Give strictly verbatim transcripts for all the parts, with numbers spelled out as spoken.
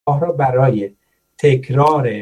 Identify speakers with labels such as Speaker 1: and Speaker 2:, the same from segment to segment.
Speaker 1: را برای تکرار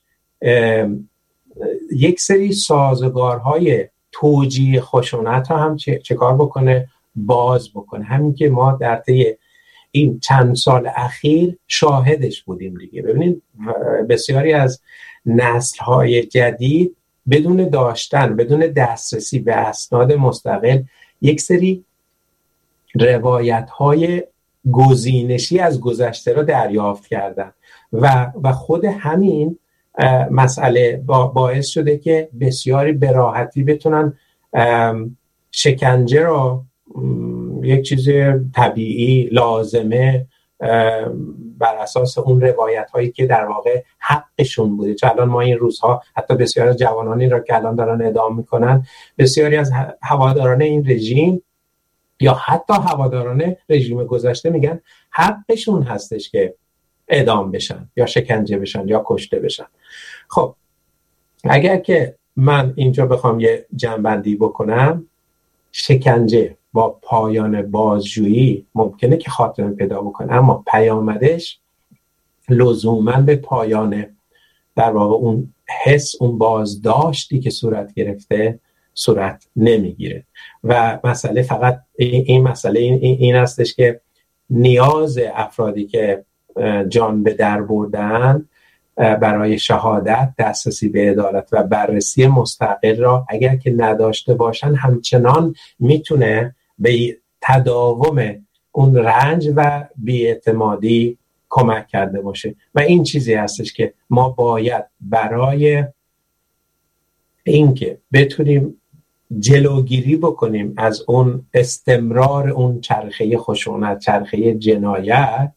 Speaker 1: یک سری سازوکارهای توجیه خشونت رو هم چه, چه کار بکنه؟ باز بکنه. همین که ما در طی این چند سال اخیر شاهدش بودیم دیگه. ببینید بسیاری از نسل‌های جدید بدون داشتن، بدون دسترسی به اسناد مستقل، یک سری روایت‌های گزینشی از گذشته را دریافت کردن و و خود همین مسئله باعث شده که بسیاری به راحتی بتونن شکنجه را یک چیز طبیعی، لازمه، بر اساس اون روایت هایی که در واقع حقشون بوده. چون الان ما این روزها حتی بسیاری از جوانانی را که الان دارن اعدام میکنن، بسیاری از هواداران این رژیم یا حتی هواداران رژیم گذشته میگن حقشون هستش که اعدام بشن یا شکنجه بشن یا کشته بشن. خب اگر که من اینجا بخوام یه جنبندی بکنم، شکنجه با پایان بازجویی ممکنه که خاتمه پیدا بکنه، اما پیامدش لزوما به پایان در واقع اون حس، اون بازداشتی که صورت گرفته صورت نمیگیره. و مسئله فقط این مسئله این, این هستش که نیاز افرادی که جان به در بردن برای شهادت، دسترسی به عدالت و بررسی مستقل را اگر که نداشته باشن، همچنان میتونه به تداوم اون رنج و بی‌اعتمادی کمک کرده باشه. و این چیزی هستش که ما باید برای اینکه بتونیم جلوگیری بکنیم از اون استمرار اون چرخه خشونت، چرخه جنایت،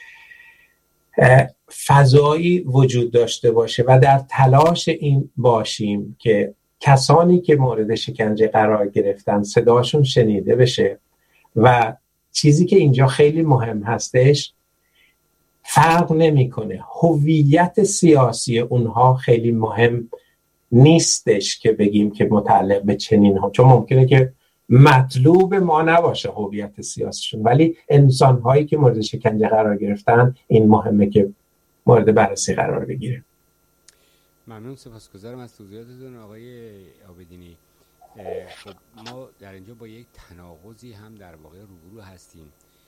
Speaker 1: فضایی وجود داشته باشه و در تلاش این باشیم که کسانی که مورد شکنجه قرار گرفتن صداشون شنیده بشه. و چیزی که اینجا خیلی مهم هستش، فرق نمیکنه هویت سیاسی اونها خیلی مهم نیستش که بگیم که متعلق به چنین ها، چون ممکنه که مطلوب ما نباشه هویت سیاسیشون، ولی انسان هایی که مورد شکنجه قرار گرفتن این مهمه که مورد بررسی قرار بگیره.
Speaker 2: ممنون، سپاسگزارم از توضیحاتتون آقای عابدینی. خب ما در اینجا با یک تناقضی هم در واقع روبرو هستیم.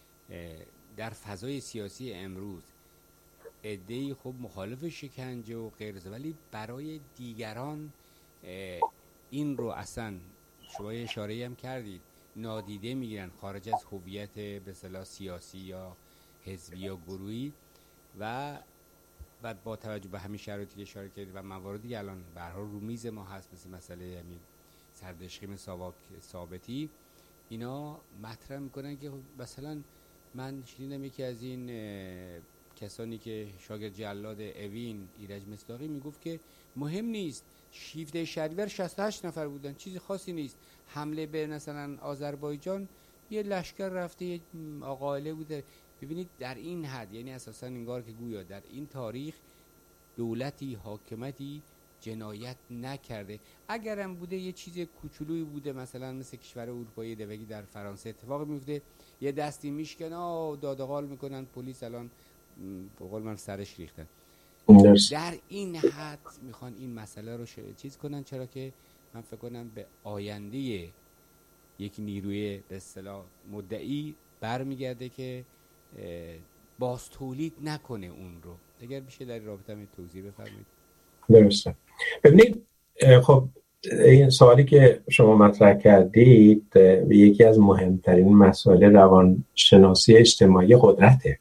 Speaker 2: در فضای سیاسی امروز عده‌ای خب مخالف شکنجه و غیره، ولی برای دیگران این رو اصلا شما اشاره هم کردید نادیده میگیرن، خارج از هویت به اصطلاح سیاسی یا حزبی یا گروهی. و و با توجه به همین شرایطی که اشاره کردید و مواردی که الان به هر حال رو میز ما هست، مثل مسئله همین سردشخیم ساواک ثابتی، اینا مطرح میکنن که مثلا من شنیدم یکی از این کسانی که شاگرد جلاد اوین ایرج مصداقی میگفت که مهم نیست، شیفته شهریور شصت و هشت نفر بودن، چیزی خاصی نیست. حمله به مثلا آذربایجان یه لشکر رفته، یه آقایله بوده. ببینید در این حد، یعنی اساسا انگار که گویا در این تاریخ دولتی، حاکمتی جنایت نکرده. اگرم بوده یه چیز کوچولویی بوده، مثلا مثل کشور اروپایی دوگی در فرانسه اتفاق میفته، یه دستی میشکنه و دادغال میکنن، پلیس الان به قول من سرش ریختن. در این حد میخوان این مسئله رو چیز کنن، چرا که من فکر کنم به آینده یک نیروی به اصطلاح مدعی برمیگرده که باز تولید نکنه اون رو. اگر بشه در رابطه همین توضیح بفرمایید.
Speaker 1: درسته. ببینید خب این سوالی که شما مطرح کردید یکی از مهمترین مسائل روانشناسی اجتماعی قدرته.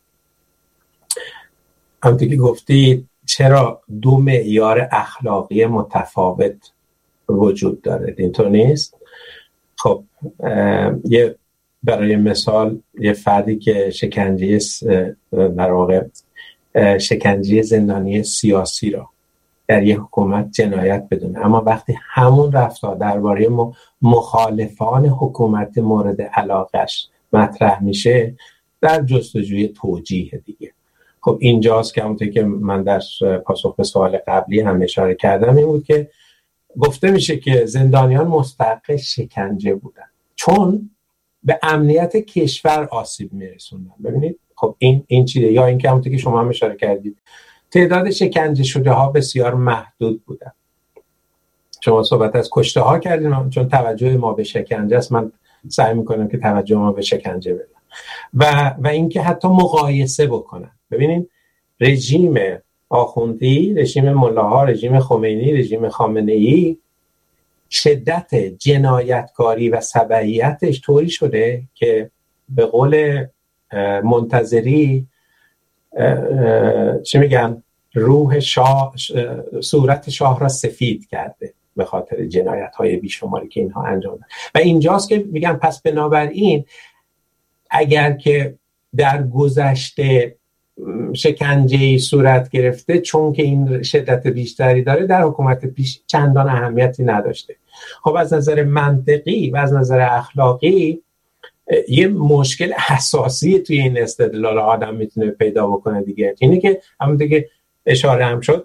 Speaker 1: همونطور که گفتید چرا دو معیار اخلاقی متفاوت وجود داره؟ اینطور نیست؟ خب یه برای مثال یه فردی که شکنجه در واقع شکنجه زندانی سیاسی را در یک حکومت جنایت بدونه، اما وقتی همون رفتار درباره مخالفان حکومت مورد علاقش مطرح میشه، در جستجوی توجیه دیگه. خب اینجاست که همونطور که من در پاسخ به سوال قبلی هم اشاره کردم این بود که گفته میشه که زندانیان مستحق شکنجه بودن چون به امنیت کشور آسیب میرسوندن. ببینید خب این این چیه؟ یا اینکه همونطور که شما هم اشاره کردید تعداد شکنجه شده ها بسیار محدود بودن. شما صحبت از کشته ها کردین، چون توجه ما به شکنجه است من سعی میکنم که توجه ما به شکنجه بدم و و اینکه حتی مقایسه بکنن. ببینید رژیم آخوندی، رژیم ملاها، رژیم خمینی، رژیم خامنه‌ای شدت جنایتکاری و سبعیتش طوری شده که به قول منتظری چی میگن روح شاه صورت شاه را سفید کرده به خاطر جنایت‌های بیشماری که اینها انجام دادن. و اینجاست که میگن پس بنابراین اگر که در گذشته شکنجه‌ای صورت گرفته، چون که این شدت بیشتری داره، در حکومت پیش چندان اهمیتی نداشته. خب از نظر منطقی و از نظر اخلاقی یه مشکل اساسی توی این استدلال آدم میتونه پیدا بکنه دیگه، اینه که همونطور که اشاره هم شد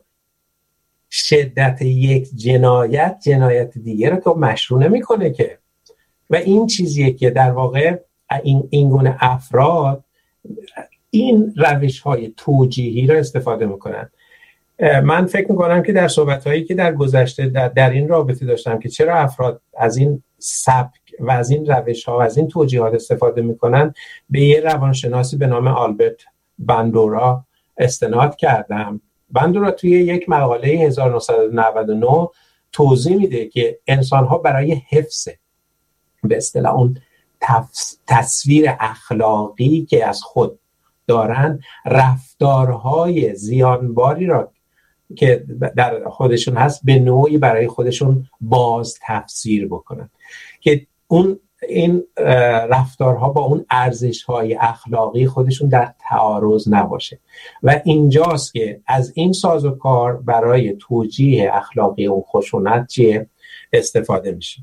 Speaker 1: شدت یک جنایت جنایت دیگه رو که مشروع نمیکنه که، و این چیزیه که در واقع این این گونه افراد این روش های توجیهی رو استفاده میکنن. من فکر میکنم که در صحبت هایی که در گذشته در, در این رابطه داشتم که چرا افراد از این سبک و از این روش ها و از این توجیهات استفاده میکنن، به یه روانشناسی به نام آلبرت بندورا استناد کردم. بندورا توی یک مقاله هزار و نهصد و نود و نه توضیح میده که انسان ها برای حفظ به اصطلاح اون تصویر اخلاقی که از خود دارن، رفتارهای زیانباری را که در خودشون هست به نوعی برای خودشون باز تفسیر بکنن که اون این رفتارها با اون ارزش‌های اخلاقی خودشون در تعارض نباشه. و اینجاست که از این سازوکار برای توجیه اخلاقی اون خشونت چیه استفاده میشه.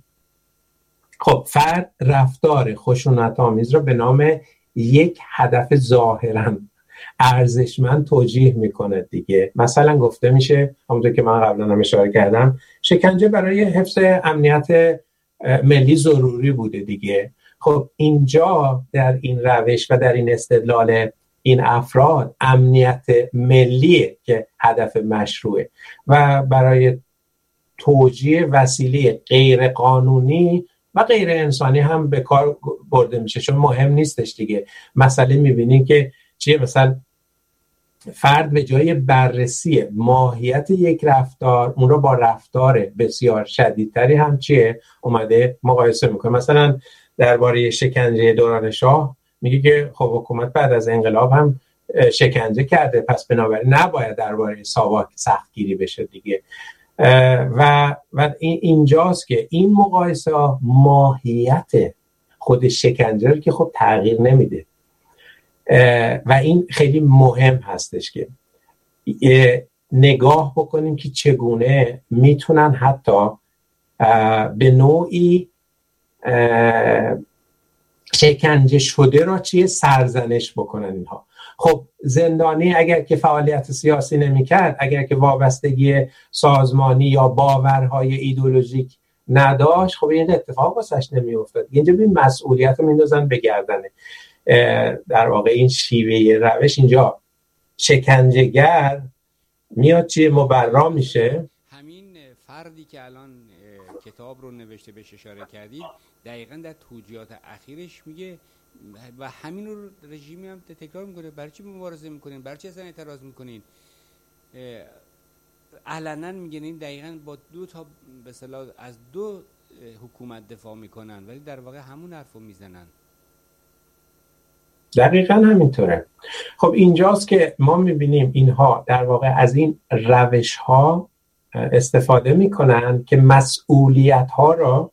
Speaker 1: خب فرد رفتار خشونت آمیز را به نام یک هدف ظاهراً ارزشمند توجیه میکنه دیگه. مثلا گفته میشه همونطور که من قبلا هم اشاره کردم شکنجه برای حفظ امنیت ملی ضروری بوده دیگه. خب اینجا در این روش و در این استدلال این افراد امنیت ملیه که هدف مشروعه و برای توجیه وسیله غیر قانونی و غیر انسانی هم به کار برده میشه، چون مهم نیستش دیگه. مسئله میبینین که چیه، مثلا فرد به جای بررسی ماهیت یک رفتار اون رو با رفتار بسیار شدیدتری هم چیه اومده مقایسه میکنه. مثلا درباره شکنجه دوران شاه میگه که خب حکومت بعد از انقلاب هم شکنجه کرده، پس بنابراین نباید درباره ساواک سختگیری بشه دیگه. و و اینجاست که این مقایسه ماهیت خود شکنجه رو که خب تغییر نمیده و این خیلی مهم هستش که نگاه بکنیم که چگونه میتونن حتی به نوعی شکنجه شده را چیه سرزنش بکنن اینها. خب زندانی اگر که فعالیت سیاسی نمی‌کرد، اگر که وابستگی سازمانی یا باورهای ایدئولوژیک نداشت، خب این اتفاق واسش نمی‌افتاد. اینجا ببین مسئولیت رو میندازن به گردنه. در واقع این شیوه روش اینجا شکنجهگر میاد چیه مبرا میشه.
Speaker 2: همین فردی که الان کتاب رو نوشته بهش اشاره کردید دقیقاً در توجیهات اخیرش میگه و همین رو رژیمی هم تکرار میکنه، برای چی مبارزه میکنین، برای چی اصلا اعتراض میکنین. علنا میگن این دقیقاً با دو تا به اصطلاح از دو حکومت دفاع میکنن ولی در واقع همون حرفو میزنن.
Speaker 1: دقیقاً همینطوره. خب اینجاست که ما میبینیم اینها در واقع از این روش ها استفاده میکنن که مسئولیت ها را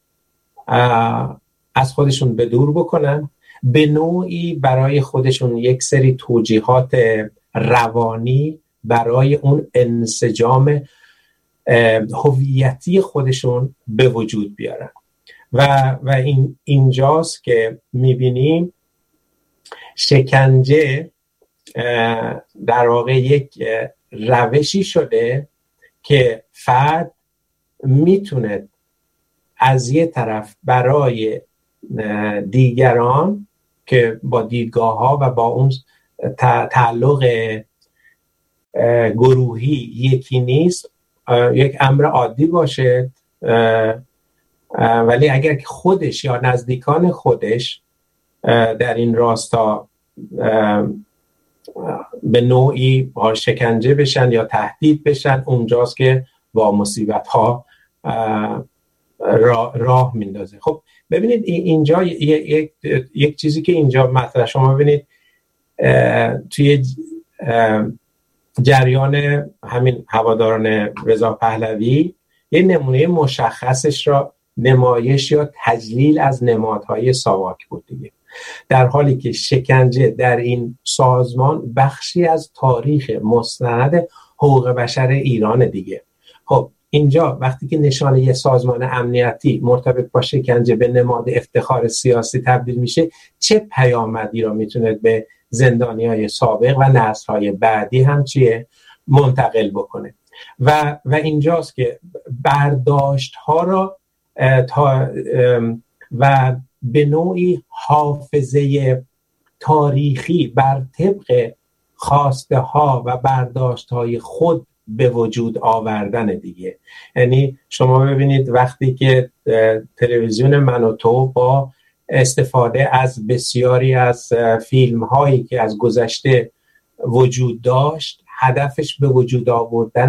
Speaker 1: از خودشون به دور بکنن، به نوعی برای خودشون یک سری توجیهات روانی برای اون انسجام هویتی خودشون به وجود بیارن. و و این اینجاست که میبینیم شکنجه در واقع یک روشی شده که فرد میتونه از یه طرف برای دیگران که با دیدگاه ها و با اون تعلق گروهی یکی نیست، یک امر عادی باشه، ولی اگر خودش یا نزدیکان خودش در این راستا به نوعی شکنجه بشن یا تهدید بشن، اونجاست که با مصیبت ها راه, راه میندازه. خب ببینید اینجا یک یک چیزی که اینجا مطرح، شما ببینید توی جریان همین هواداران رضا پهلوی یه نمونه مشخصش را نمایش یا تجلیل از نمادهای ساواک بود دیگه، در حالی که شکنجه در این سازمان بخشی از تاریخ مستند حقوق بشر ایران دیگه. خب اینجا وقتی که نشانه یه سازمان امنیتی مرتبط با شکنجه به نماد افتخار سیاسی تبدیل میشه، چه پیامدی را میتونه به زندانیای سابق و نسل‌های بعدی هم چیه منتقل بکنه. و و اینجاست که برداشت‌ها را تا و به نوعی حافظه تاریخی بر طبق خواسته ها و برداشت های خود به وجود آوردن دیگه. یعنی شما ببینید وقتی که تلویزیون من و تو با استفاده از بسیاری از فیلم هایی که از گذشته وجود داشت، هدفش به وجود آوردن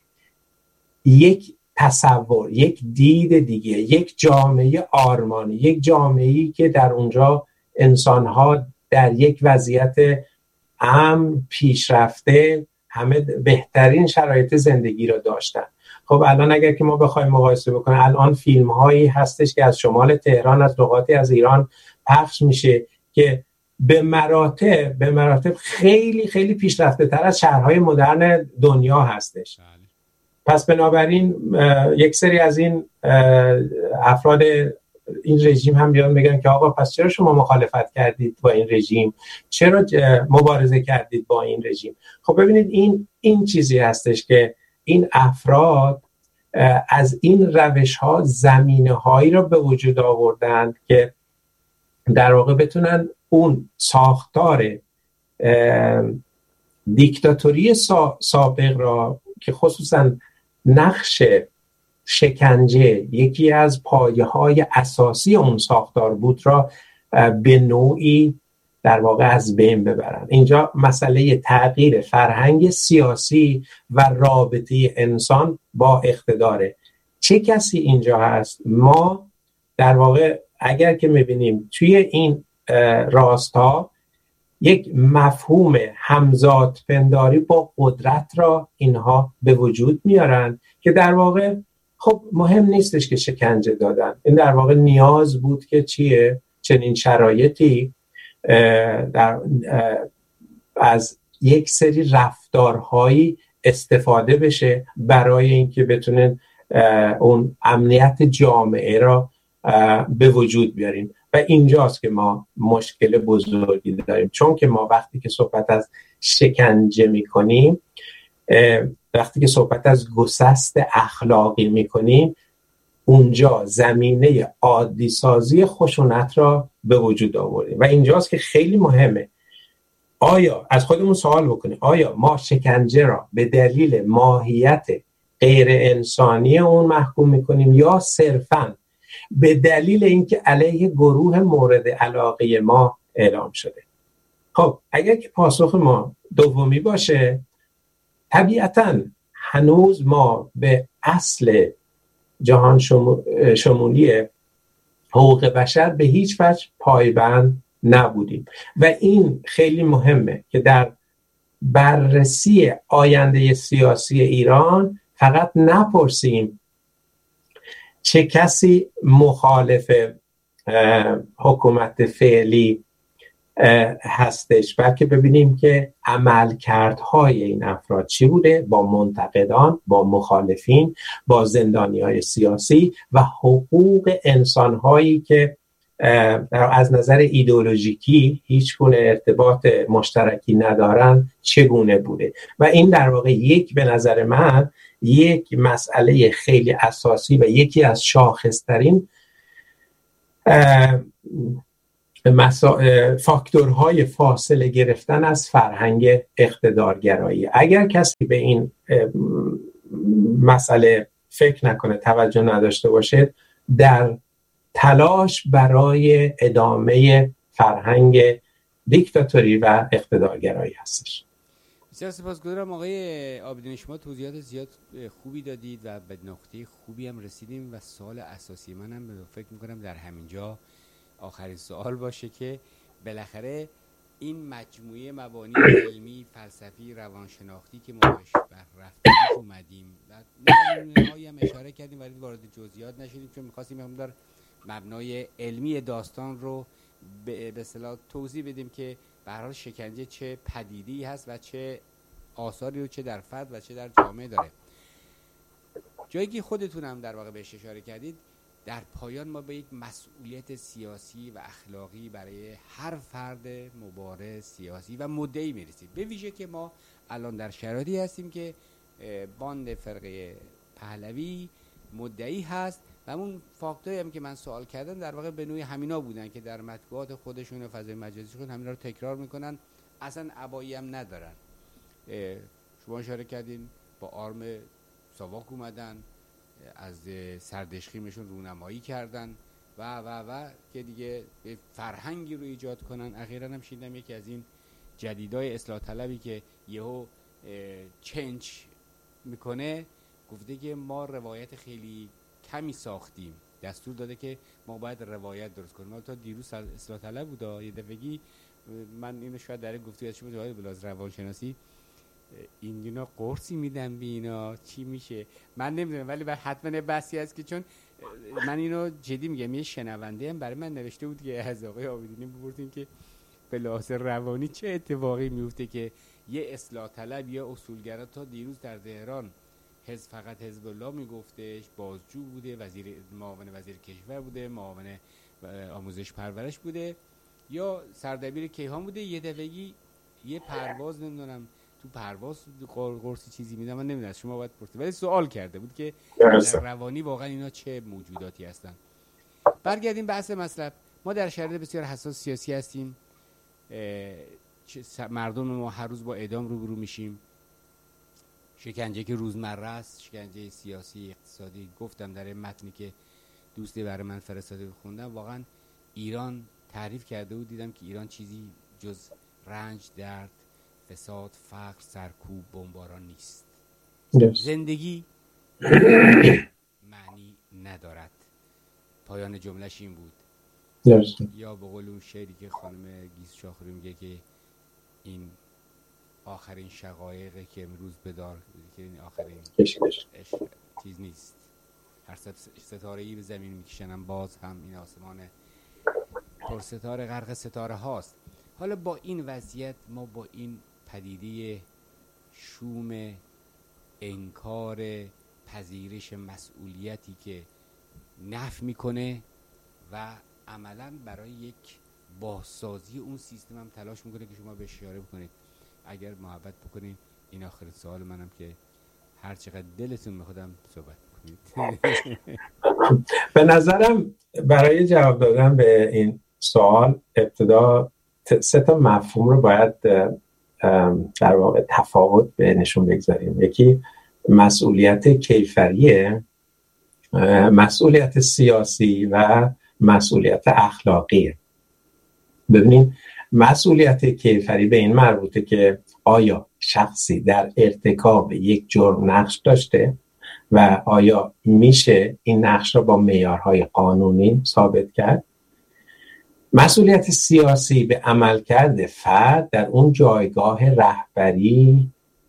Speaker 1: یک تصور، یک دید دیگه، یک جامعه آرمانی، یک جامعه‌ای که در اونجا انسان‌ها در یک وضعیت امن پیشرفته همه بهترین شرایط زندگی را داشتن. خب الان اگر که ما بخوایم مقایسه بکنیم، الان فیلم هایی هستش که از شمال تهران، از نقاطی از ایران پخش میشه که به مراتب به مراتب خیلی خیلی پیشرفته تر از شهرهای مدرن دنیا هستش. پس بنابراین یک سری از این افراد این رژیم هم بیان میگن که آقا پس چرا شما مخالفت کردید با این رژیم، چرا مبارزه کردید با این رژیم. خب ببینید این این چیزی هستش که این افراد از این روش ها زمینه هایی را به وجود آوردن که در واقع بتونن اون ساختار دیکتاتوری سابق را که خصوصا نقش شکنجه یکی از پایه‌های اساسی اون ساختار بود را به نوعی در واقع از بین ببرن. اینجا مسئله تغییر فرهنگ سیاسی و رابطه انسان با اقتداره. چه کسی اینجا هست؟ ما در واقع اگر که می‌بینیم توی این راستا یک مفهوم همزاد پنداری با قدرت را اینها به وجود میارن که در واقع خب مهم نیستش که شکنجه دادن، این در واقع نیاز بود که چیه چنین شرایطی در از یک سری رفتارهایی استفاده بشه برای اینکه بتونن اون امنیت جامعه را به وجود بیاریم. و اینجاست که ما مشکل بزرگی داریم، چون که ما وقتی که صحبت از شکنجه میکنیم، وقتی که صحبت از گسست اخلاقی میکنیم، اونجا زمینه عادی سازی خشونت را به وجود آوریم. و اینجاست که خیلی مهمه آیا از خودمون سوال بکنیم آیا ما شکنجه را به دلیل ماهیت غیر انسانی اون محکوم میکنیم یا صرفاً به دلیل اینکه علیه گروه مورد علاقه ما اعلام شده. خب اگر که پاسخ ما دومی باشه، طبیعتاً هنوز ما به اصل جهان شمولی حقوق بشر به هیچ وجه پایبند نبودیم. و این خیلی مهمه که در بررسی آینده سیاسی ایران فقط نپرسیم چه کسی مخالف حکومت فعلی هستش، بلکه ببینیم که عملکردهای این افراد چی بوده با منتقدان، با مخالفین، با زندانیای سیاسی و حقوق انسانهایی که از نظر ایدئولوژیکی هیچ گونه ارتباط مشترکی ندارن چگونه بوده. و این در واقع یک به نظر من یک مسئله خیلی اساسی و یکی از شاخصترین مسا... فاکتورهای فاصله گرفتن از فرهنگ اقتدارگرایی. اگر کسی به این مسئله فکر نکنه، توجه نداشته باشه، در تلاش برای ادامه فرهنگ دیکتاتوری و اقتدارگرایی هستش.
Speaker 2: بسیار سپاسگزارم آقای عابدینی، شما توضیحات زیاد خوبی دادید و به نقطه خوبی هم رسیدیم و سوال اساسی منم فکر میکنم در همینجا آخرین سوال باشه که بالاخره این مجموعه مبانی علمی، فلسفی، روانشناختی که ما بهش رفتیم اومدیم و نمونه‌هایی هم اشاره کردیم ولی وارد جزئیات نشدیم چون می‌خواستیم هم در مبنای علمی داستان رو به اصطلاح توضیح بدیم که به هر حال شکنجه چه پدیده‌ای هست و چه آثاری رو چه در فرد و چه در جامعه داره. جایی که خودتون هم در واقع بهش اشاره کردید، در پایان ما به یک مسئولیت سیاسی و اخلاقی برای هر فرد مبارز سیاسی و مدعی میرسیم. به ویژه که ما الان در شرایطی هستیم که باند فرقه پهلوی مدعی هست و اون فاکتوری هم که من سوال کردم در واقع به نوعی همینا بودن که در مطبوعات خودشون و فضای مجازیشون همینا رو تکرار میکنن، اصلا ابایی هم ندارن. شما اشاره کردین با آرم ساواک اومدن، از سردشخیمشون رونمایی کردن و و و که دیگه فرهنگی رو ایجاد کنن. اخیراً هم شیدم یکی از این جدیدای اصلاح طلبی که یهو چنج میکنه گفته که ما روایت خیلی کمی ساختیم، دستور داده که ما باید روایت درست کنیم. ما تا دیروز اصلاح طلب بود یه دفعگی من اینو شاید در گفتگو از شما جوای بلاز روانشناسی این اینا قرصی میدن به اینا چی میشه من نمیدونم، ولی حتما بحثی هست که چون من اینو جدی میگم یه شنونده هم برای من نوشته بود که از آقای عابدینی بپرسین که به لحاظ روانی چه اتفاقی میفته که یه اصلاح طلب یا اصولگرا تا دیروز در تهران حزب فقط حزب الله میگفتش، بازجو بوده، وزیر معاون وزیر کشور بوده، معاون آموزش پرورش بوده یا سردبیر کیهان بوده، یه دفعه‌ای یه پرواز نمیدونم تو پرواز قرصی چیزی میدم من نمیدونم، شما باید پرسید، ولی سوال کرده بود که در روانی واقعا اینا چه موجوداتی هستن. برگردیم بحث مطلب. ما در شرایط بسیار حساس سیاسی هستیم، مردم ما هر روز با اعدام روبرو میشیم، شکنجه که روزمره است، شکنجه سیاسی اقتصادی. گفتم در این متنی که دوستی برای من فرستاده خوندم واقعا ایران تعریف کرده بود، دیدم که ایران چیزی جز رنج، درد، فساد، فقر، سرکوب، بمباران نیست. yes. زندگی معنی ندارد. پایان جملهش این بود.
Speaker 1: yes.
Speaker 2: یا به قول اون شعری که خانم گیس شاخری میگه که این آخرین شقایقی که امروز بدار که این آخرین چیز نیست. هر ستاره‌ای به زمین میکشنم باز هم این آسمان پر ستاره غرق ستاره هاست. حالا با این وضعیت ما با این پدیده شوم انکار پذیرش مسئولیتی که نفی میکنه و عملاً برای یک بازسازی اون سیستم هم تلاش میکنه که شما به اشاره بکنید. اگر محبت بکنید این آخر سوال منم که هر چقدر دلتون میخوادم صحبت بکنید.
Speaker 1: به نظرم برای جواب دادن به این سوال ابتدا سه تا مفهوم رو باید در واقع تفاوت بینشون بگذاریم. یکی مسئولیت کیفریه، مسئولیت سیاسی و مسئولیت اخلاقیه. ببینید مسئولیت کیفری به این مربوطه که آیا شخصی در ارتکاب یک جرم نقش داشته و آیا میشه این نقش را با معیارهای قانونی ثابت کرد. مسئولیت سیاسی به عملکرد فرد در اون جایگاه رهبری،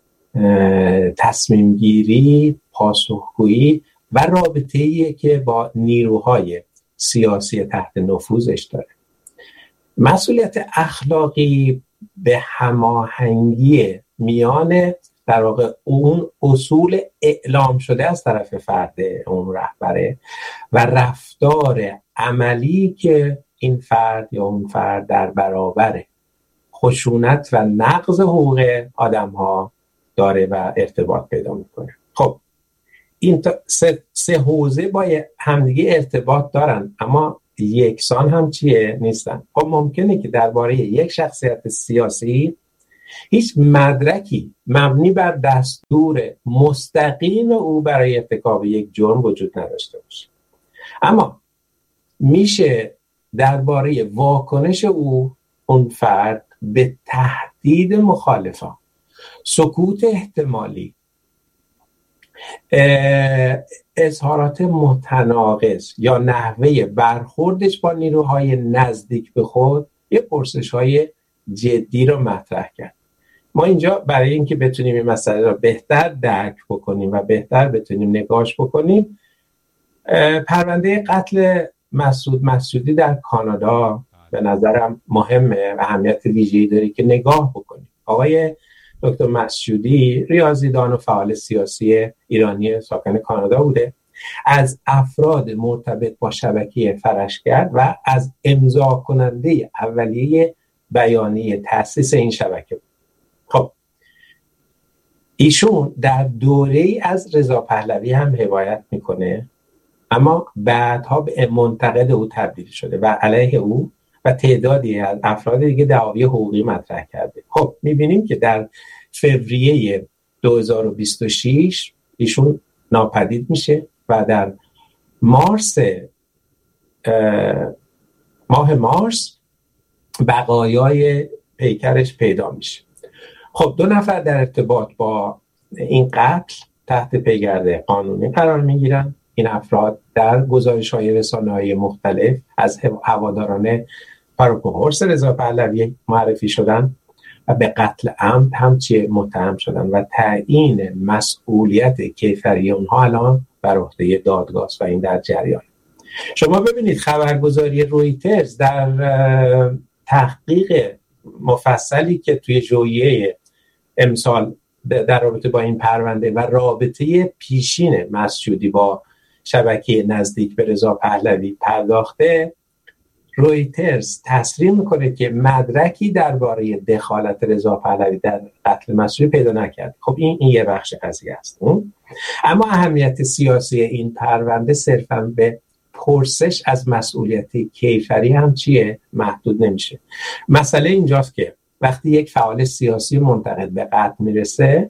Speaker 1: تصمیم گیری، پاسخگویی و رابطه‌ایه که با نیروهای سیاسی تحت نفوذش داره. مسئولیت اخلاقی به هماهنگی میان در واقع اون اصول اعلام شده از طرف فرد اون رهبره و رفتار عملی که این فرد یا اون فرد در برابر خشونت و نقض حقوق آدم ها داره و ارتباط پیدا میکنه. خب این سه, سه حوزه با همدیگه ارتباط دارن، اما یکسان هم چیه نیستن. خب ممکنه که درباره یک شخصیت سیاسی هیچ مدرکی مبنی بر دستور مستقیم او برای ارتکاب یک جرم وجود نداشته باشه، اما میشه درباره واکنش او اون فرد به تهدید مخالفان، سکوت احتمالی، اظهارات متناقض یا نحوه برخوردش با نیروهای نزدیک به خود یه پرسش‌های جدی رو مطرح کرد. ما اینجا برای اینکه بتونیم این مسئله رو بهتر درک بکنیم و بهتر بتونیم نگاهش بکنیم، پرونده قتل مسعود مسعودی در کانادا به نظرم مهمه و اهمیت ویژه‌ای داره که نگاه بکنیم. آقای دکتر مسعودی ریاضیدان و فعال سیاسی ایرانی ساکن کانادا بوده، از افراد مرتبط با شبکه فرشگر و از امضا کننده اولیه بیانیه تأسیس این شبکه بود. خب ایشون در دوره‌ای از رضا پهلوی هم حمایت میکنه، اما بعدها به منتقد او تبدیل شده و علیه او و تعدادی از افراد دیگه دعاوی حقوقی مطرح کرده. خب میبینیم که در فوریه دو هزار و بیست و شش ایشون ناپدید میشه و در مارس ماه مارس بقایای پیکرش پیدا میشه. خب دو نفر در ارتباط با این قتل تحت پیگرد قانونی قرار میگیرن. این افراد در گزارش‌های رسانه‌های مختلف از هواداران فاروق و حرص رضا پهلوی معرفی شدن و به قتل عمد هم چه متهم شدن و تعیین مسئولیت کیفری اونها الان بر عهده دادگاه است و این در جریان. شما ببینید خبرگزاری رویترز در تحقیق مفصلی که توی ژوئیه امسال در رابطه با این پرونده و رابطه پیشین مسعودی با شبکه نزدیک به رضا پهلوی پرداخته، رویترز تصریح میکنه که مدرکی درباره دخالت رضا پهلوی در قتل مسعودی پیدا نکرد. خب این این یه بخش قضیه است. اما اهمیت سیاسی این پرونده صرفاً به پرسش از مسئولیت کیفری هم چیه محدود نمیشه. مسئله اینجاست که وقتی یک فعال سیاسی منتقد به قتل میرسه،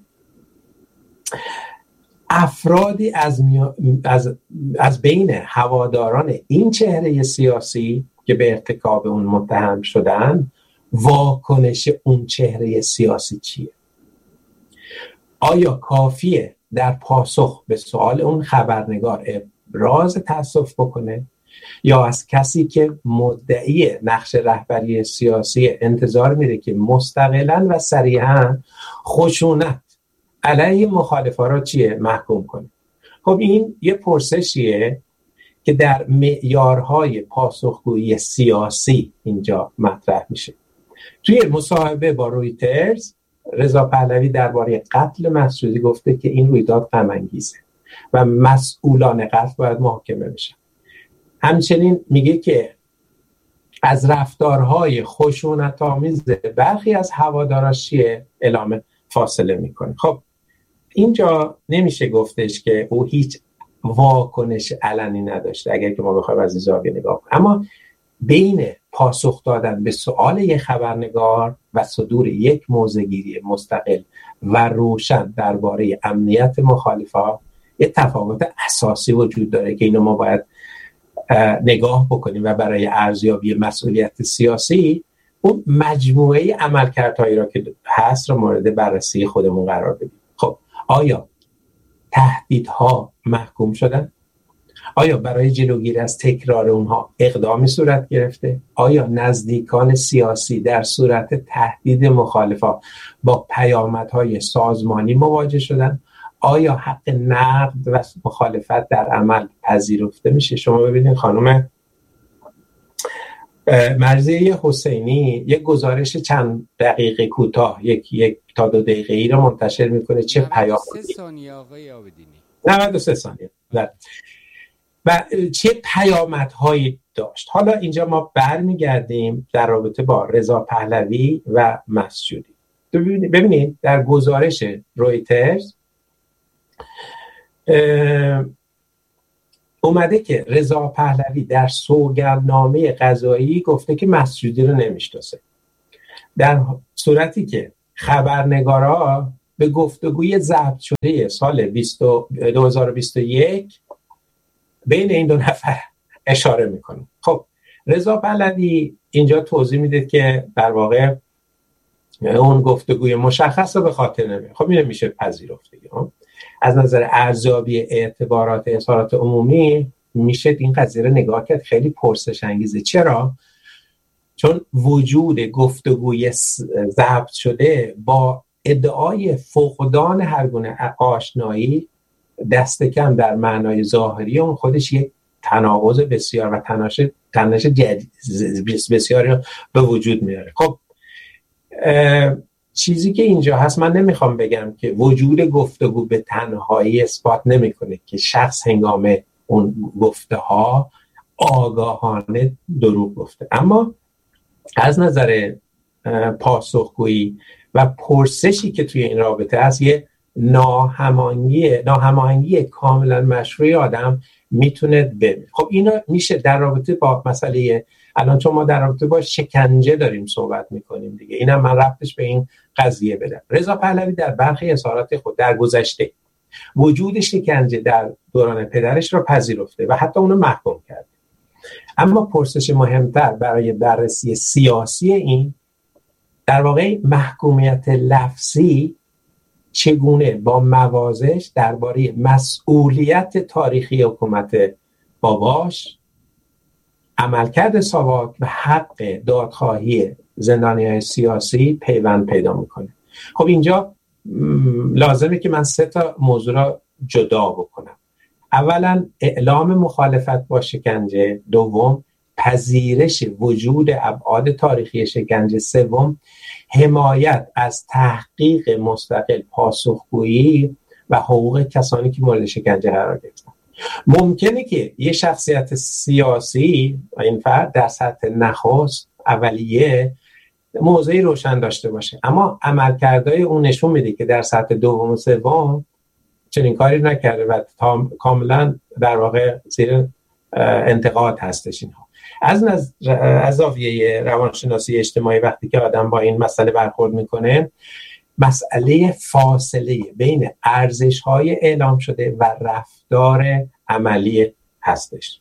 Speaker 1: افرادی از, از, از بین هواداران این چهره سیاسی که به ارتکاب اون متهم شدن، واکنش اون چهره سیاسی چیه؟ آیا کافیه در پاسخ به سوال اون خبرنگار ابراز تأسف بکنه یا از کسی که مدعی نقش رهبری سیاسی انتظار میره که مستقلاً و صریحاً خشونت علیه مخالفا را چیه محکوم کنه؟ خب این یه پرسشیه که در معیارهای پاسخگویی سیاسی اینجا مطرح میشه. توی مصاحبه با رویترز رضا پهلوی درباره قتل مسعودی گفته که این رویداد غم انگیزه و مسئولان قتل باید محاکمه بشن. همچنین میگه که از رفتارهای خشونت‌آمیز برخی از هواداراش چیه اعلام فاصله میکنه. خب اینجا نمیشه گفتش که او هیچ واکنش علنی نداشته اگر که ما بخوایم از این زاویه نگاه کنیم، اما بین پاسخ دادن به سؤال یک خبرنگار و صدور یک موضع‌گیری مستقل و روشن درباره امنیت مخالفا یه تفاوت اساسی وجود داره که اینو ما باید نگاه بکنیم و برای ارزیابی مسئولیت سیاسی اون مجموعه عملکردهایی را که هست رو مورد بررسی خودمون قرار بدیم. خب آیا تهدیدها محکوم شدن؟ آیا برای جلوگیری از تکرار اونها اقدامی صورت گرفته؟ آیا نزدیکان سیاسی در صورت تهدید مخالفا با پیامدهای سازمانی مواجه شدن؟ آیا حق نقد و مخالفت در عمل پذیرفته میشه؟ شما ببینید خانم مرضیه حسینی یک گزارش چند دقیقه کوتاه یک یک تا دو دقیقه ای رو منتشر میکنه. چه پیام
Speaker 2: سه ثانیه آقای آبدینی
Speaker 1: نود و سه ثانیه و چه پیامدهایی داشت. حالا اینجا ما برمیگردیم در رابطه با رضا پهلوی و مسعودی. ببینید در گزارش رویترز اومده که رضا پهلوی در سوگندنامه قضایی گفته که مسجودی رو نمیشناسه، در صورتی که خبرنگارا به گفتگوی ضبط شده سال دو هزار و بیست و یک بین این دو نفر اشاره میکنه. خب رضا پهلوی اینجا توضیح میده که در واقع اون گفتگوی مشخص رو به خاطر نمیاره. خب اینو میشه پذیرفت. از نظر ارزیابی اعتبارات اظهارات عمومی میشه این قضیه رو نگاه کرد خیلی پرسش انگیزه. چرا؟ چون وجود گفتگوی ضبط شده با ادعای فقدان هر گونه آشنایی دست کم در معنای ظاهری اون خودش یک تناقض بسیار و تناشه تنش بسیاری به وجود میاره. خب چیزی که اینجا هست، من نمیخوام بگم که وجود گفتگو به تنهایی اثبات نمیکنه که شخص هنگام اون گفته ها آگاهانه دروغ گفته، اما از نظر پاسخگویی و پرسشی که توی این رابطه هست یه ناهماهنگی ناهماهنگی کاملا مشروعی آدم میتونه ببینه. خب اینا میشه در رابطه با مسئله الان چون ما در رابطه با شکنجه داریم صحبت میکنیم دیگه، اینم من ربطش به این قضیه بدم. رضا پهلوی در برخی اظهارات خود در گذشته وجود شکنجه در دوران پدرش را پذیرفته و حتی اونو محکوم کرده، اما پرسش مهمتر برای بررسی سیاسی این در واقع محکومیت لفظی چگونه با موازش درباره مسئولیت تاریخی حکومت باباش، عملکرد ساواک و حق دادخواهی زندانیان سیاسی پیوند پیدا میکنه. خب اینجا لازمه که من سه تا موضوع را جدا بکنم. اولا اعلام مخالفت با شکنجه، دوم پذیرش وجود ابعاد تاریخی شکنجه، سوم حمایت از تحقیق مستقل، پاسخگویی و حقوق کسانی که مورد شکنجه قرار گرفتن. ممکنه که یه شخصیت سیاسی و این فرد در سطح نخست اولیه موضعی روشن داشته باشه، اما عملکردهای اون نشون میده که در سطح دوم و سوم چنین کاری نکرده و کاملا در واقع زیر انتقاد هستش. اینها از نظر از زاویه روانشناسی اجتماعی وقتی که آدم با این مسئله برخورد میکنه، مسئله فاصله بین ارزش‌های اعلام شده و رفتار عملی هستش.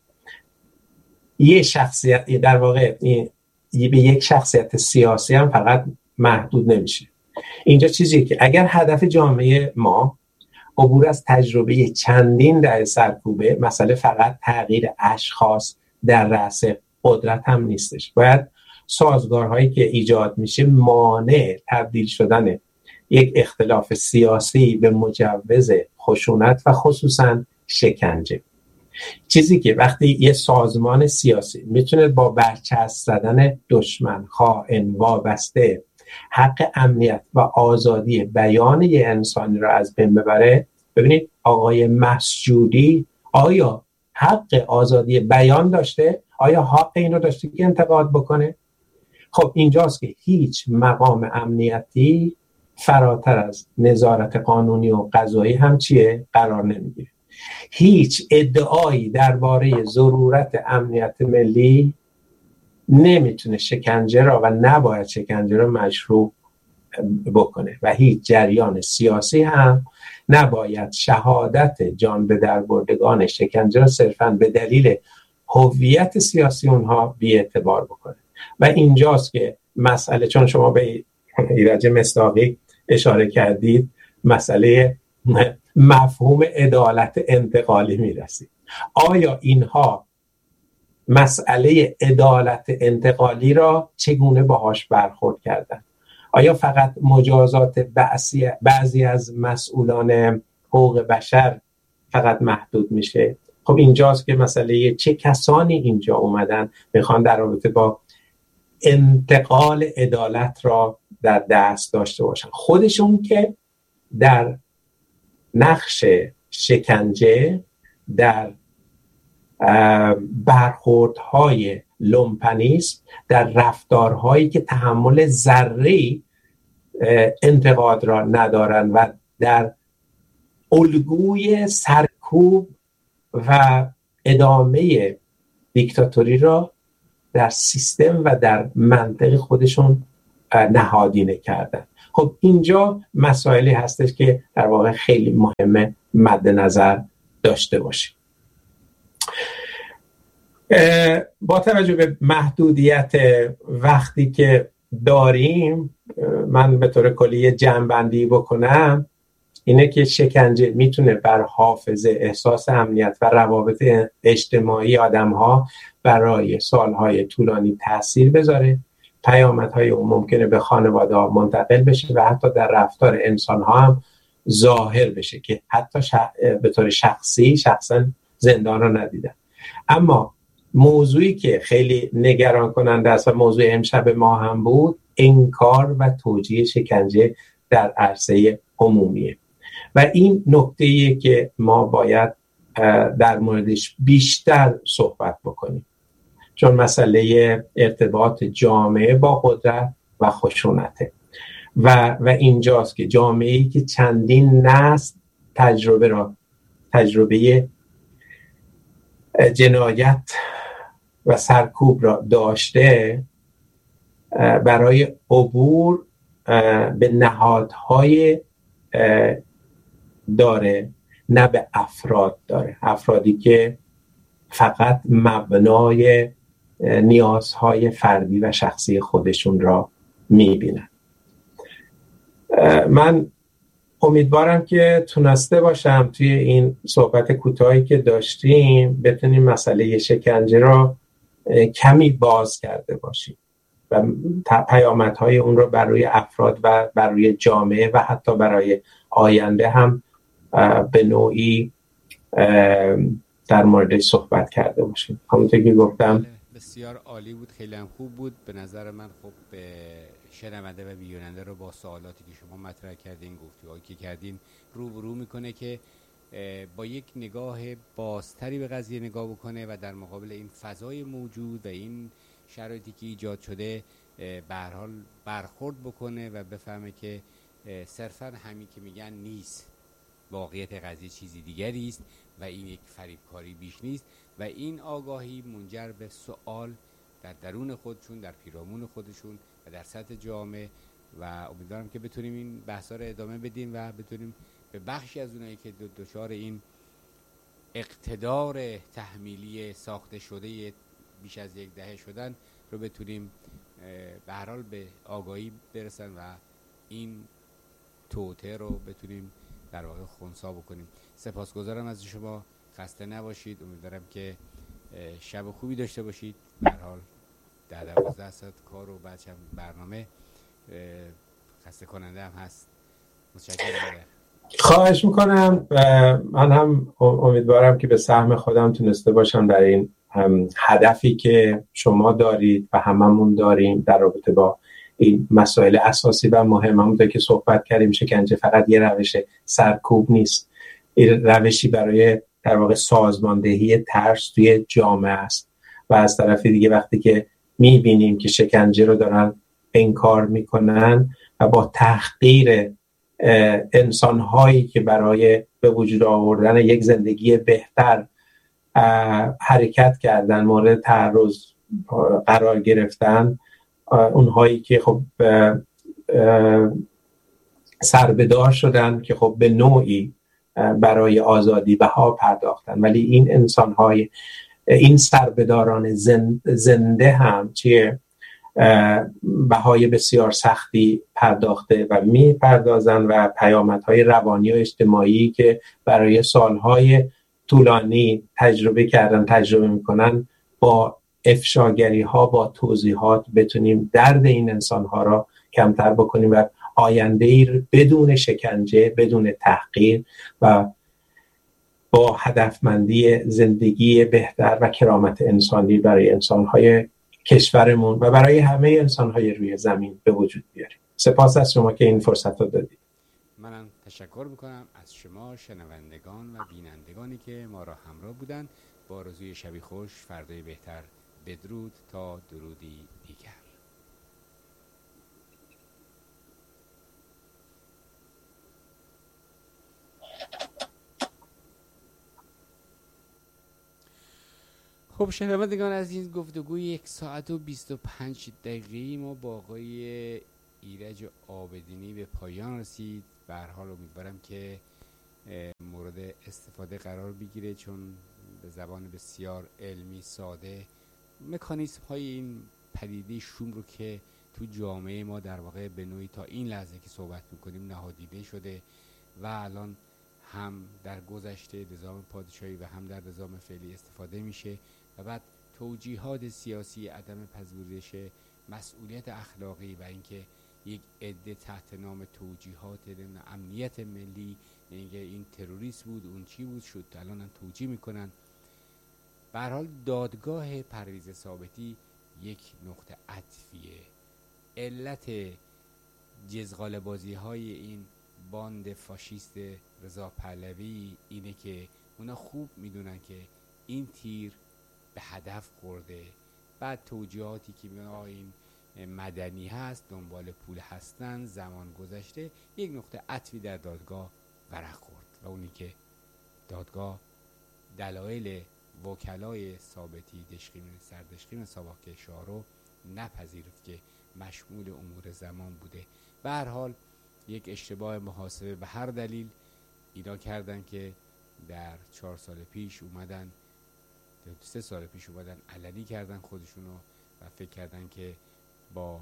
Speaker 1: یه شخصیت در واقع به یک شخصیت سیاسی هم فقط محدود نمیشه. اینجا چیزیه که اگر هدف جامعه ما عبور از تجربه چندین دهه سرکوبه، مسئله فقط تغییر اشخاص در رأس قدرت هم نیستش. باید سازگارهایی که ایجاد میشه مانع تبدیل شدن یک اختلاف سیاسی به مجوز خشونت و خصوصا شکنجه. چیزی که وقتی یه سازمان سیاسی میتونه با برچسب زدن دشمن، خائن، وابسته حق امنیت و آزادی بیان یه انسانی رو از بین ببره. ببینید آقای مسجودی آیا حق آزادی بیان داشته؟ آیا حق اینو داشته که انتقاد بکنه؟ خب اینجاست که هیچ مقام امنیتی فراتر از نظارت قانونی و قضایی هم چیه؟ قرار نمیگیره. هیچ ادعایی درباره ضرورت امنیت ملی نمیتونه شکنجه را و نباید شکنجه را مشروع بکنه و هیچ جریان سیاسی هم نباید شهادت جان به در بردگان شکنجه را صرفاً به دلیل هویت سیاسی اونها بی اعتبار بکنه. و اینجاست که مسئله، چون شما به ایرج مصداقی اشاره کردید، مسئله مفهوم عدالت انتقالی میرسید. آیا اینها مسئله عدالت انتقالی را چگونه باهاش برخورد کردن؟ آیا فقط مجازات بعضی, بعضی از مسئولان حقوق بشر فقط محدود میشه؟ خب اینجاست که مسئله چه کسانی اینجا اومدن میخوان در رابطه با انتقال عدالت را در دست داشته باشن. خودشون که در نقش شکنجه، در برخوردهای لومپنیسم، در رفتارهایی که تحمل ذره‌ای انتقاد را ندارن و در الگوی سرکوب و ادامه دیکتاتوری را در سیستم و در منطق خودشون نهادینه کردن. خب اینجا مسائلی هستش که در واقع خیلی مهمه مد نظر داشته باشیم. با توجه به محدودیت وقتی که داریم، من به طور کلی جمع‌بندی بکنم اینه که شکنجه میتونه بر حافظه، احساس امنیت و روابط اجتماعی آدم‌ها برای سالهای طولانی تاثیر بذاره. پیامدهای اون ممکنه به خانواده‌ها منتقل بشه و حتی در رفتار انسان‌ها هم ظاهر بشه که حتی شخ... به طور شخصی شخصا زندان رو ندیدن. اما موضوعی که خیلی نگران کننده است و موضوع امشب ما هم بود، انکار و توجیه شکنجه در عرصه عمومیه و این نکته‌ایه که ما باید در موردش بیشتر صحبت بکنیم، چون مسئله ارتباط جامعه با قدرت و خشونته و و اینجاست که جامعه‌ای که چندین نسل تجربه را تجربه جنایت و سرکوب را داشته، برای عبور به نهادهای داره، نه به افراد داره. افرادی که فقط مبنای نیازهای فردی و شخصی خودشون را میبینن. من امیدوارم که تونسته باشم توی این صحبت کوتاهی که داشتیم بتونیم مسئله شکنجه را کمی باز کرده باشیم و پیامدهای اون رو برای افراد و برای جامعه و حتی برای آینده هم به نوعی در مورد صحبت کرده باشیم. همونطور که گفتم
Speaker 2: بسیار عالی بود، خیلی هم خوب بود به نظر من. خب شنونده و بیاننده رو با سوالاتی که شما مطرح کردین، گفتگوهایی که کردین، روبرو میکنه که با یک نگاه بازتری به قضیه نگاه بکنه و در مقابل این فضای موجود و این شرایطی که ایجاد شده به هر حال برخورد بکنه و بفهمه که صرفا همین که میگن نیست، واقعیت قضیه چیزی دیگری است و این یک فریبکاری بیش نیست و این آگاهی منجر به سوال در درون خودشون، در پیرامون خودشون و در سطح جامعه و امیدوارم که بتونیم این بحثا رو ادامه بدیم و بتونیم به بخشی از اونایی که دچار این اقتدار تحمیلی ساخته شده بیش از یک دهه شدن رو بتونیم به هر حال به آگاهی برسن و این توطئه رو بتونیم در واقع خنثی بکنیم. سپاسگزارم از شما، خسته نباشید. امیدوارم که شب خوبی داشته باشید. به هر حال در دوازده ساعت کار و بعدش هم برنامه خسته کننده هم هست. متشکرم.
Speaker 1: خواهش میکنم. من هم امیدوارم که به سهم خودم تونسته باشم در این هدفی که شما دارید و هممون داریم در رابطه با این مسائل اساسی و مهم. همونطور که صحبت کردیم شکنجه فقط یه روش سرکوب نیست، این روشی برای در واقع سازماندهی ترس توی جامعه است و از طرف دیگه وقتی که میبینیم که شکنجه رو دارن انکار میکنن و با تحقیر انسانهایی که برای به وجود آوردن یک زندگی بهتر حرکت کردن مورد تعرض قرار گرفتن، اونهایی که خب سربدار شدن که خب به نوعی برای آزادی بها پرداختن، ولی این انسانهای این سربداران زنده هم چیه بهای بسیار سختی پرداخته و می پردازن و پیامدهای روانی و اجتماعی که برای سالهای طولانی تجربه کردن تجربه میکنن، با افشاگری ها با توضیحات بتونیم درد این انسان ها را کمتر بکنیم و آینده ای بدون شکنجه، بدون تحقیر و با هدفمندی زندگی بهتر و کرامت انسانی برای انسان‌های کشورمون و برای همه انسان‌های روی زمین به وجود بیاریم. سپاس از شما که این فرصت رو دادید.
Speaker 2: منم تشکر میکنم از شما شنوندگان و بینندگانی که ما را همراه بودند. با آرزوی شبی خوش، فردای بهتر. بدرود تا درودی دیگر. خب شنوندگان عزیز، گفتگوی یک ساعت و بیست و پنج دقیقه‌ای ما با آقای ایرج عابدینی به پایان رسید. به هر حال امیدوارم که مورد استفاده قرار بگیره، چون به زبان بسیار علمی ساده مکانیسم های این پدیده شوم رو که تو جامعه ما در واقع به نوعی تا این لحظه که صحبت میکنیم نهادینه شده و الان هم در گذشته نظام پادشاهی و هم در نظام فعلی استفاده میشه و بعد توجیهات سیاسی، عدم پذیرش مسئولیت اخلاقی و اینکه یک عده تحت نام توجیهات امنیت ملی، اینکه این تروریست بود اون چی بود شد الان هم توجیه میکنن. به هر حال دادگاه پرویز ثابتی یک نقطه عطفیه. علت جزغال بازی های این باند فاشیست رضا پهلوی اینه که اونا خوب میدونن که این تیر به هدف خورده. بعد توجیهاتی که میگن این مدنی هست، دنبال پول هستن، زمان گذشته، یک نقطه عطفی در دادگاه ورق خورد و اونی که دادگاه دلایل وکلای ثابتی دشقیم سردشقیم سابق کشور رو نپذیرفت که مشمول امور زمان بوده. به هر حال یک اشتباه محاسبه به هر دلیل اینا کردن که در چهار سال پیش اومدن سه سال پیش اومدن علنی کردن خودشونو و فکر کردن که با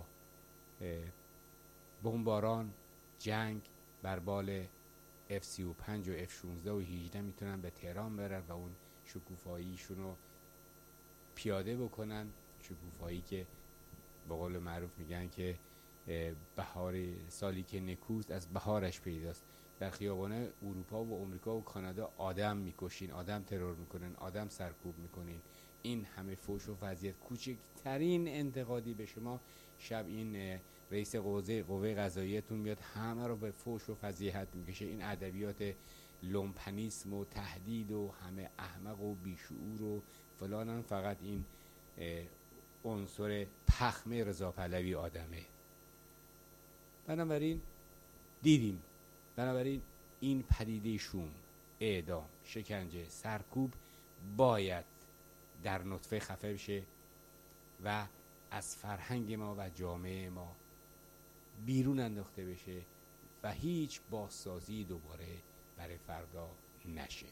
Speaker 2: بمباران جنگ بر بال اف سی و پنج و اف شانزده و هجده میتونن به تهران برن و اون شکوفاییشونو پیاده بکنن، شکوفایی که به قول معروف میگن که بهار سالی که نکوست از بهارش پیداست. در خیابانه اروپا و امریکا و کانادا آدم میکشین، آدم ترور میکنن، آدم سرکوب میکنین. این همه فوش و فضیحت، کوچکترین انتقادی به شما شب این رئیس قوه قوه قضاییتون میاد همه رو به فوش و فضیحت میکشه. این ادبیات لومپنیسم و تهدید و همه احمق و بیشعور و فلان، فقط این عنصر پخمه رضا پهلوی آدمه. بنابراین دیدیم، بنابراین این پدیده شوم، اعدام، شکنجه، سرکوب باید در نطفه خفه بشه و از فرهنگ ما و جامعه ما بیرون انداخته بشه و هیچ بازسازی دوباره برای فردا نشه.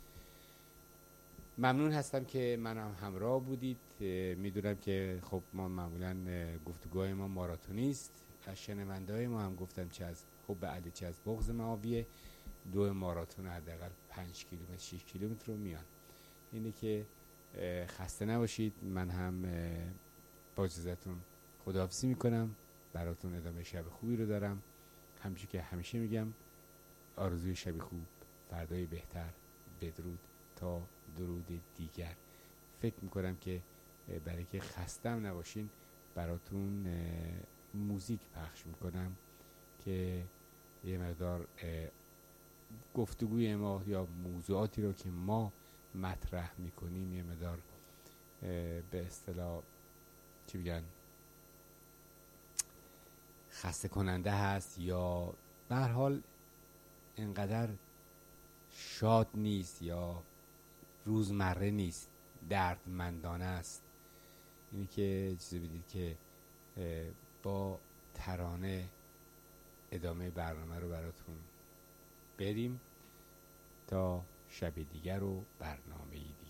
Speaker 2: ممنون هستم که منم همراه بودید. میدونم که خب ما معمولا گفتگوهای ما ماراتونی است. از شنونده‌های ما هم گفتم چه از حب علی چه از بغض معاویه، دو ماراتون حداقل پنج کیلومتر شش کیلومتر رو میان. اینه که خسته نباشید. من هم با اجازهتون خداحافظی میکنم. براتون ادامه شب خوبی رو دارم. همچون که همیشه میگم آرزوی شب خوب، فردای بهتر. بدرود تا درود دیگر. فکر میکنم که برای که خستم نباشین براتون موزیک پخش میکنم که یه مقدار گفتگوی ما یا موضوعاتی رو که ما مطرح میکنیم یه مقدار به اصطلاح چی بگن خسته کننده هست یا به هر حال انقدر شاد نیست یا روزمره نیست، دردمندانه است. اینی که چیزی بدید که با ترانه ادامه برنامه رو براتون بریم تا شب دیگر و برنامه دیگر.